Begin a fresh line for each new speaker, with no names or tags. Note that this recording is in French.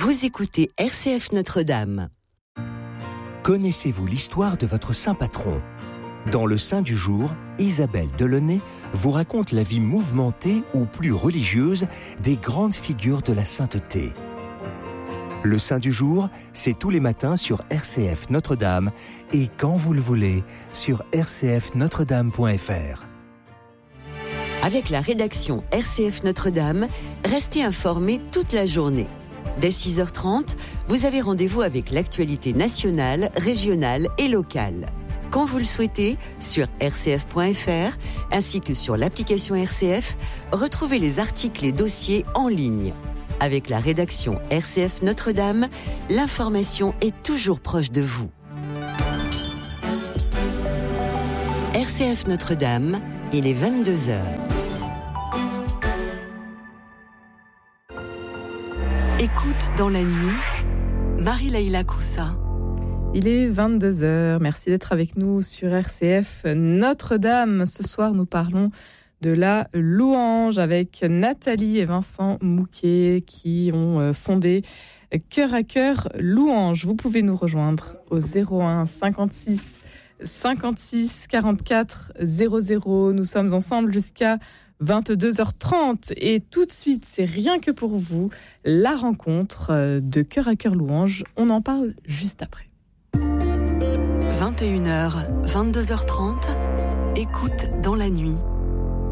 Vous écoutez RCF Notre-Dame.
Connaissez-vous l'histoire de votre saint patron ? Dans le Saint du jour, Isabelle Delaunay vous raconte la vie mouvementée ou plus religieuse des grandes figures de la sainteté. Le Saint du jour, c'est tous les matins sur RCF Notre-Dame et quand vous le voulez, sur rcfnotredame.fr.
Avec la rédaction RCF Notre-Dame, restez informés toute la journée. Dès 6h30, vous avez rendez-vous avec l'actualité nationale, régionale et locale. Quand vous le souhaitez, sur rcf.fr, ainsi que sur l'application RCF, retrouvez les articles et dossiers en ligne. Avec la rédaction RCF Notre-Dame, l'information est toujours proche de vous. RCF Notre-Dame, il est 22h. Écoute dans la nuit, Marie-Laïla Coussa.
Il est 22h, merci d'être avec nous sur RCF Notre-Dame. Ce soir, nous parlons de la louange avec Nathalie et Vincent Mouquet qui ont fondé Cœur à Cœur Louange. Vous pouvez nous rejoindre au 01 56 56 44 00. Nous sommes ensemble jusqu'à 22h30 et tout de suite, c'est rien que pour vous, la rencontre de Cœur à Cœur Louange. On en parle juste après.
21h, 22h30, écoute dans la nuit.